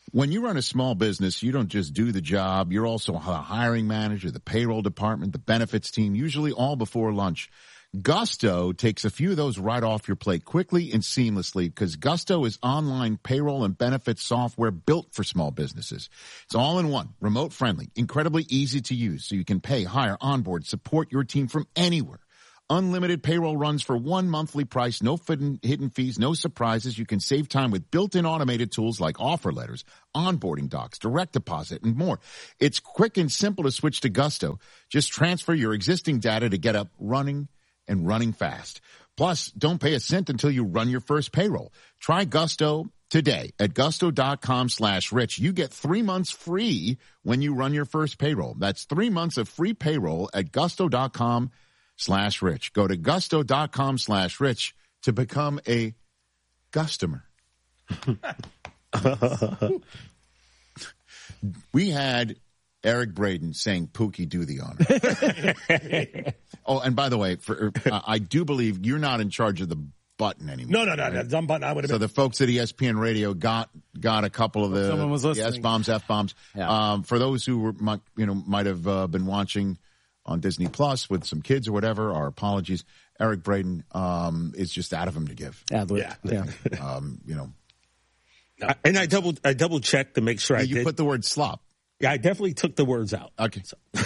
When you run a small business, you don't just do the job. You're also a hiring manager, the payroll department, the benefits team, usually all before lunch. Gusto takes a few of those right off your plate quickly and seamlessly because Gusto is online payroll and benefits software built for small businesses. It's all in one, remote friendly, incredibly easy to use so you can pay, hire, onboard, support your team from anywhere. Unlimited payroll runs for one monthly price, no hidden fees, no surprises. You can save time with built-in automated tools like offer letters, onboarding docs, direct deposit, and more. It's quick and simple to switch to Gusto. Just transfer your existing data to get up running and running fast. Plus, don't pay a cent until you run your first payroll. Try Gusto today at gusto.com/rich. You get 3 months free when you run your first payroll. That's 3 months of free payroll at gusto.com/rich. Go to gusto.com/rich to become a Gustomer. We had Eric Braeden saying, Pookie, do the honor. Oh, and by the way, I do believe you're not in charge of the button anymore. No. Dumb button, I would have been. So the folks at ESPN Radio got a couple of the S-bombs, F-bombs. Yeah. For those who might have been watching on Disney Plus with some kids or whatever, our apologies. Eric Braeden is just out of him to give. Yeah. And I double checked to make sure you put the word slop. Yeah, I definitely took the words out. Okay.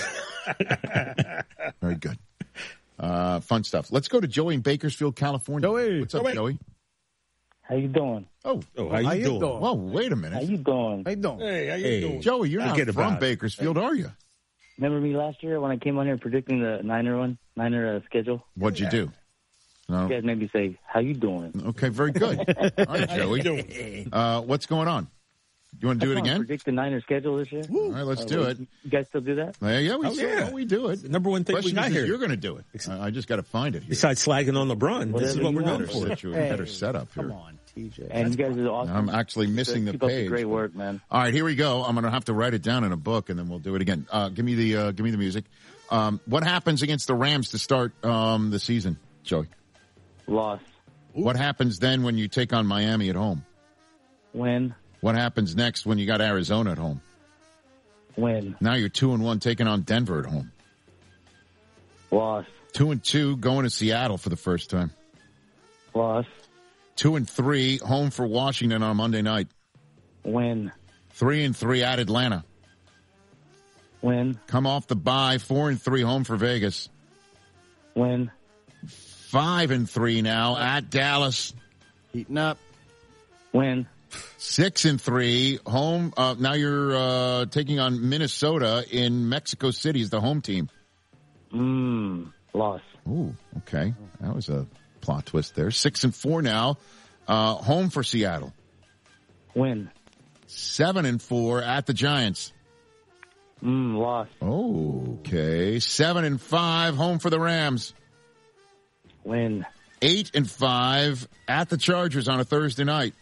Very good. Fun stuff. Let's go to Joey in Bakersfield, California. Joey. What's up, Joey? How you doing? Oh, how you doing? Whoa, wait a minute. How you doing? Hey, how you doing? Joey, you're not from Bakersfield, are you? Remember me last year when I came on here predicting the Niner schedule? What'd you do? No. You guys made me say, how you doing? Okay, very good. All right, Joey. What's going on? You want to do it again? Predict the Niner schedule this year? All right, let's do it. You guys still do that? Yeah, we do it. The number one thing we got here. You're going to do it. I just got to find it here. Besides slagging on LeBron, this is what we're going for. Better setup here. Come on, TJ. And you guys are awesome. I'm actually missing the Keep page. Up the great work, man. All right, here we go. I'm going to have to write it down in a book, and then we'll do it again. Give me the music. What happens against the Rams to start the season, Joey? Loss. What happens then when you take on Miami at home? Win. What happens next when you got Arizona at home? Win. Now you're 2-1 taking on Denver at home. Loss. 2-2 going to Seattle for the first time. Loss. 2-3 home for Washington on Monday night. Win. 3-3 at Atlanta. Win. Come off the bye. 4-3 home for Vegas. Win. 5-3 now at Dallas. Heating up. Win. 6-3 home. Now you're taking on Minnesota in Mexico City as the home team. Loss. Ooh, okay. That was a plot twist there. 6-4 now. Home for Seattle. Win. 7-4 at the Giants. Loss. Okay. 7-5 home for the Rams. Win. 8-5 at the Chargers on a Thursday night.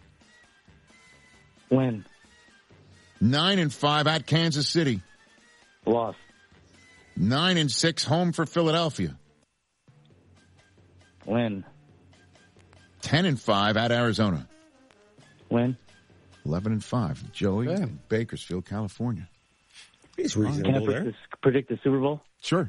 Win. 9-5 at Kansas City. Loss. 9-6 home for Philadelphia. Win. 10-5 at Arizona. Win. 11-5. Joey in Bakersfield, California. He's reasonable there. Predict the Super Bowl? Sure.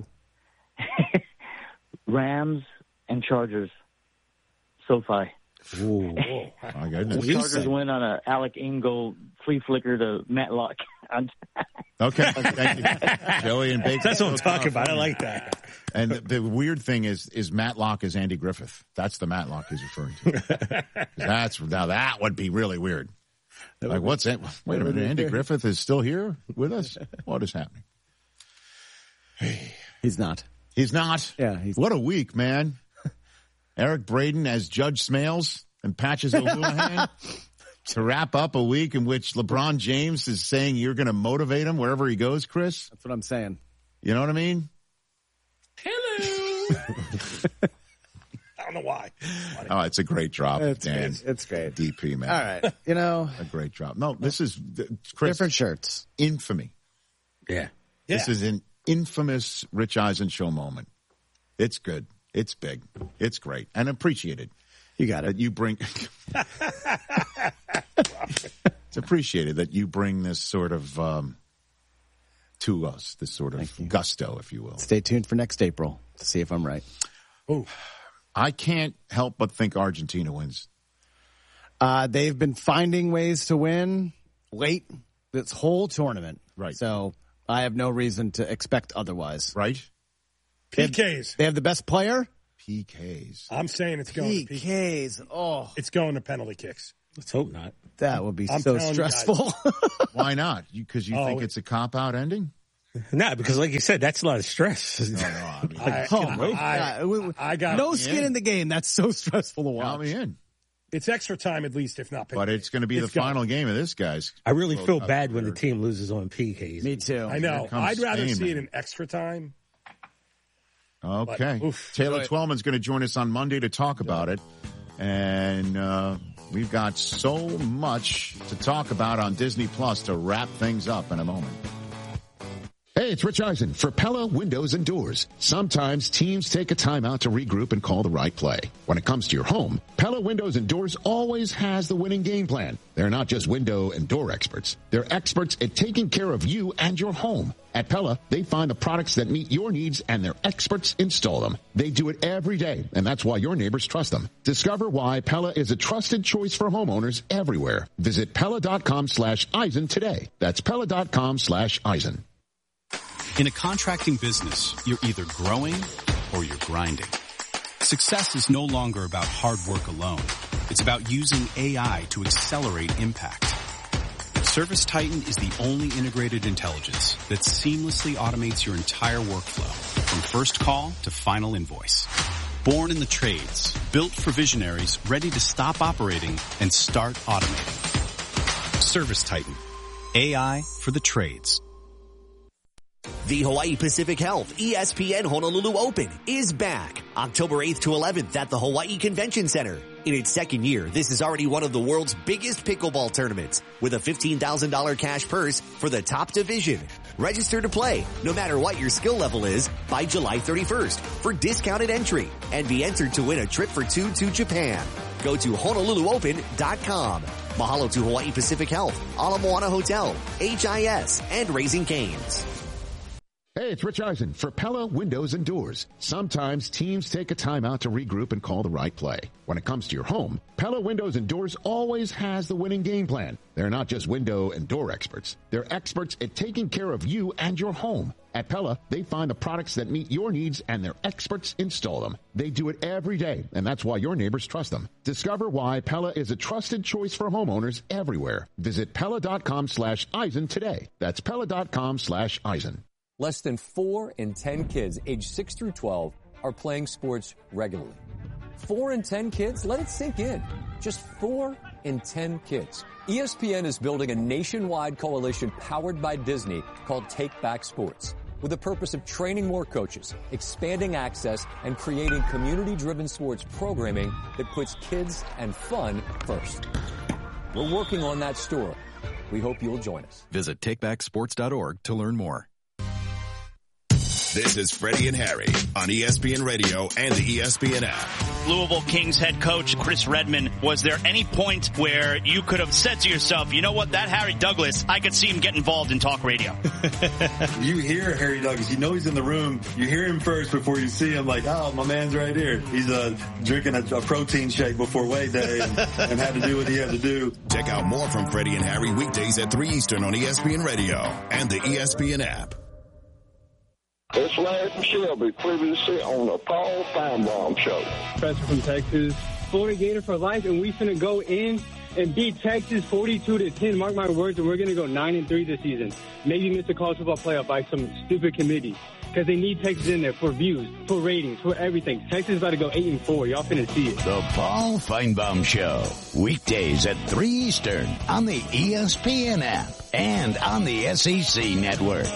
Rams and Chargers. SoFi. Ooh. My goodness. Chargers win on a Alec Ingold flea flicker to Matlock. Okay. Thank you. Joey and Bakersfield. That's what I'm talking about. I like that. And the weird thing is Matlock is Andy Griffith. That's the Matlock he's referring to. Now that would be really weird. Like, what's that? Wait a minute. Andy Griffith is still here with us? What is happening? He's not. He's not? Yeah. What a week, man. Eric Braeden as Judge Smales and Patches O'Houlihan to wrap up a week in which LeBron James is saying you're going to motivate him wherever he goes, Chris. That's what I'm saying. You know what I mean? Hello. I don't know why. Oh, it's a great drop, Dan. It's great. DP, man. All right. A great drop. No, this is, Chris. Different shirts. Infamy. Yeah. This is an infamous Rich Eisen show moment. It's good. It's big. It's great. And appreciated. You got it. You bring. It's appreciated that you bring this sort of to us, this sort of gusto, if you will. Stay tuned for next April to see if I'm right. Oh, I can't help but think Argentina wins. They've been finding ways to win late this whole tournament. Right. So I have no reason to expect otherwise. Right? PKs. They have the best player? PKs. I'm saying it's going to PKs. Oh. It's going to penalty kicks. Let's hope not. That would be so stressful. Why not? Because you think it's a cop-out ending? No, because like you said, that's a lot of stress. I got no skin in the game. That's so stressful to watch. Count me in. It's extra time at least, if not. But it's going to be the final game of this, guys. I really feel bad when the team loses on PKs. Me too. I know. I'd rather see it in extra time. Okay. Taylor Twellman's going to join us on Monday to talk about it. And we've got so much to talk about on Disney Plus to wrap things up in a moment. Hey, it's Rich Eisen for Pella Windows and Doors. Sometimes teams take a timeout to regroup and call the right play. When it comes to your home, Pella Windows and Doors always has the winning game plan. They're not just window and door experts. They're experts at taking care of you and your home. At Pella, they find the products that meet your needs and their experts install them. They do it every day, and that's why your neighbors trust them. Discover why Pella is a trusted choice for homeowners everywhere. Visit Pella.com/Eisen today. That's Pella.com/Eisen. In a contracting business, you're either growing or you're grinding. Success is no longer about hard work alone. It's about using AI to accelerate impact. ServiceTitan is the only integrated intelligence that seamlessly automates your entire workflow, from first call to final invoice. Born in the trades, built for visionaries ready to stop operating and start automating. ServiceTitan. AI for the trades. The Hawaii Pacific Health ESPN Honolulu Open is back October 8th to 11th at the Hawaii Convention Center. In its second year, this is already one of the world's biggest pickleball tournaments with a $15,000 cash purse for the top division. Register to play, no matter what your skill level is, by July 31st for discounted entry and be entered to win a trip for two to Japan. Go to HonoluluOpen.com. Mahalo to Hawaii Pacific Health, Ala Moana Hotel, HIS, and Raising Cane's. Hey, it's Rich Eisen for Pella Windows and Doors. Sometimes teams take a timeout to regroup and call the right play. When it comes to your home, Pella Windows and Doors always has the winning game plan. They're not just window and door experts. They're experts at taking care of you and your home. At Pella, they find the products that meet your needs and their experts install them. They do it every day, and that's why your neighbors trust them. Discover why Pella is a trusted choice for homeowners everywhere. Visit Pella.com/Eisen today. That's Pella.com/Eisen. Less than 4 in 10 kids aged 6 through 12 are playing sports regularly. 4 in 10 kids? Let it sink in. Just 4 in 10 kids. ESPN is building a nationwide coalition powered by Disney called Take Back Sports, with the purpose of training more coaches, expanding access, and creating community-driven sports programming that puts kids and fun first. We're working on that story. We hope you'll join us. Visit takebacksports.org to learn more. This is Freddie and Harry on ESPN Radio and the ESPN app. Louisville Kings head coach Chris Redman, was there any point where you could have said to yourself, you know what, that Harry Douglas, I could see him get involved in talk radio? You hear Harry Douglas, you know he's in the room. You hear him first before you see him, like, oh, my man's right here. He's drinking a protein shake before weigh day and had to do what he had to do. Check out more from Freddie and Harry weekdays at 3 Eastern on ESPN Radio and the ESPN app. It's Larry from Shelby, previously on the Paul Feinbaum Show. Professor from Texas, Florida Gator for life, and we finna go in and beat Texas 42-10. Mark my words, and we're gonna go 9-3 this season. Maybe miss the college football playoff by some stupid committee because they need Texas in there for views, for ratings, for everything. Texas is about to go 8-4. Y'all finna see it. The Paul Feinbaum Show, weekdays at 3 Eastern on the ESPN app and on the SEC network.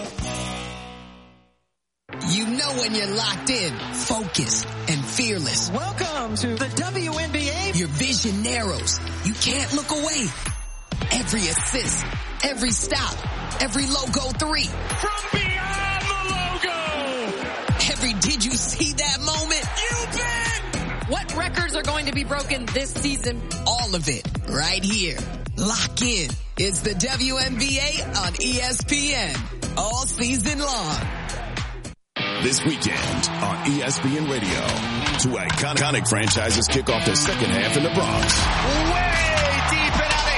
You know when you're locked in, focused, and fearless. Welcome to the WNBA. Your vision narrows. You can't look away. Every assist, every stop, every logo 3. From beyond the logo. Every did you see that moment? You bet. What records are going to be broken this season? All of it right here. Lock in It's the WNBA on ESPN all season long. This weekend on ESPN Radio, two iconic franchises kick off the second half in the Bronx. Way deep and out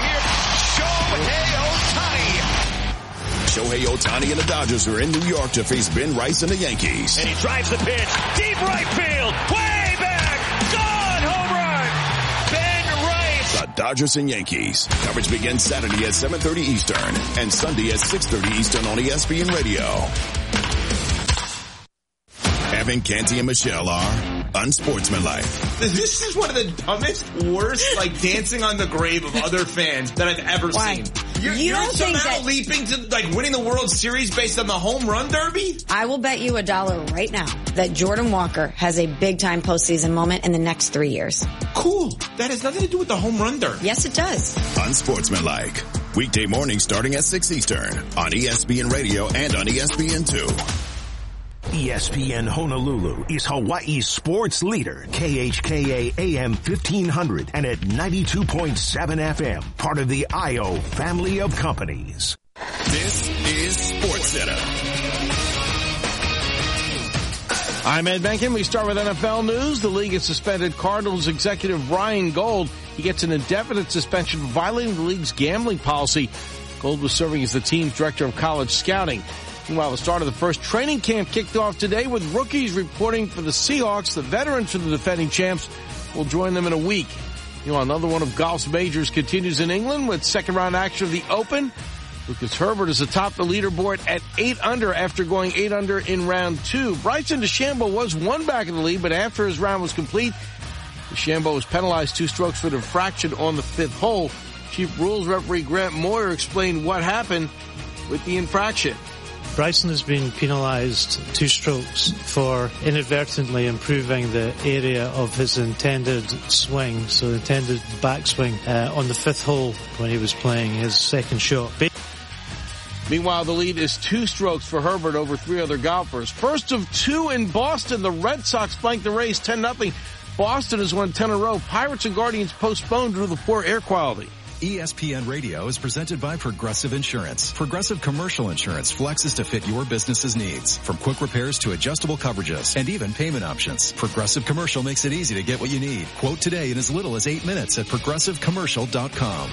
of here, Shohei Ohtani. Shohei Ohtani and the Dodgers are in New York to face Ben Rice and the Yankees. And he drives the pitch, deep right field, way back, gone, home run, Ben Rice. The Dodgers and Yankees. Coverage begins Saturday at 7:30 Eastern and Sunday at 6:30 Eastern on ESPN Radio. Evan, Canty, and Michelle are unsportsmanlike. This is one of the dumbest, worst, dancing on the grave of other fans that I've ever seen. You're somehow leaping to, winning the World Series based on the home run derby? I will bet you $1 right now that Jordan Walker has a big-time postseason moment in the next 3 years. Cool. That has nothing to do with the home run derby. Yes, it does. Unsportsmanlike. Weekday mornings starting at 6 Eastern on ESPN Radio and on ESPN2. ESPN Honolulu is Hawaii's sports leader, KHKA AM 1500 and at 92.7 FM, part of the IO family of companies. This is SportsCenter. I'm Ed Benkin. We start with NFL news. The league has suspended Cardinals executive Ryan Gold. He gets an indefinite suspension for violating the league's gambling policy. Gold was serving as the team's director of college scouting. Meanwhile, the start of the first training camp kicked off today with rookies reporting for the Seahawks. The veterans for the defending champs will join them in a week. Another one of golf's majors continues in England with second-round action of the Open. Lucas Herbert is atop the leaderboard at 8 under after going 8 under in round 2. Bryson DeChambeau was one back in the lead, but after his round was complete, DeChambeau was penalized 2 strokes for the infraction on the 5th hole. Chief Rules Referee Grant Moyer explained what happened with the infraction. Bryson has been penalised 2 strokes for inadvertently improving the area of his intended swing, so the intended backswing on the 5th hole when he was playing his second shot. Meanwhile, the lead is 2 strokes for Herbert over 3 other golfers. First of 2 in Boston, the Red Sox blanked the Rays 10-0. Boston has won 10 in a row. Pirates and Guardians postponed due to the poor air quality. ESPN Radio is presented by Progressive Insurance. Progressive Commercial Insurance flexes to fit your business's needs. From quick repairs to adjustable coverages and even payment options. Progressive Commercial makes it easy to get what you need. Quote today in as little as 8 minutes at progressivecommercial.com.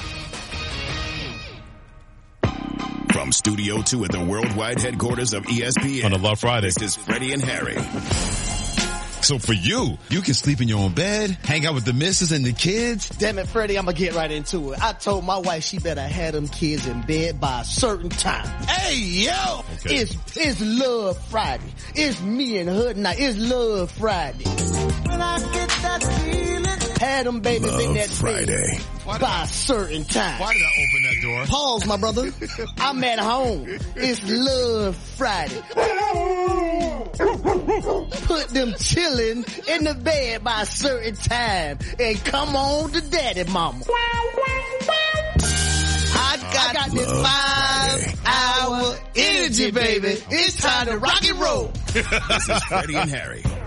From Studio 2 at the worldwide headquarters of ESPN. On a Love Friday. This is Freddie and Harry. So for you can sleep in your own bed, hang out with the missus and the kids. Damn it, Freddie, I'm gonna get right into it. I told my wife she better have them kids in bed by a certain time. Hey, yo! Okay. It's Love Friday. It's me and her tonight. It's Love Friday. When I get that feeling, have them babies in that Friday. bed by a certain time. Why did I open that door? Pause, my brother. I'm at home. It's Love Friday. Put them chillin' in the bed by a certain time and come on to daddy mama. I got this 5-hour energy, baby. It's time to rock and roll. This is Freddie and Harry